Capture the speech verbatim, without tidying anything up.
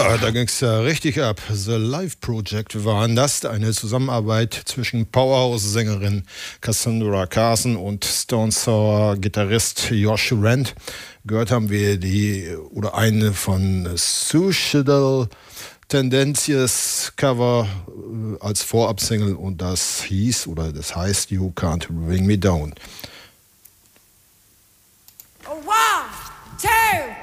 Ja, da ging es ja richtig ab. The Live Project waren das, eine Zusammenarbeit zwischen Powerhouse-Sängerin Cassandra Carson und Stone Sour Gitarrist Josh Rand. Gehört haben wir die oder eine von Suicidal Tendencies Cover als Vorabsingle und das hieß oder das heißt You Can't Bring Me Down. One, two.